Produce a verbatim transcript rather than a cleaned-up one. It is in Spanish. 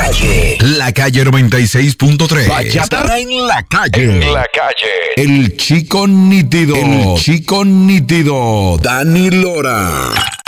calle. La calle noventa y seis punto tres. Bachata en la calle. En la calle. El chico nítido. El chico nítido. Dani Lora.